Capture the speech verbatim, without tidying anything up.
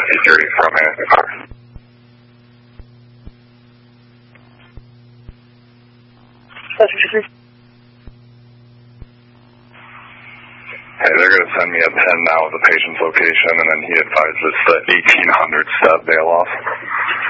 eight thirty from Hancock. Hey, they're going to send me a pen now with the patient's location, and then he advises the eighteen hundred step bail off.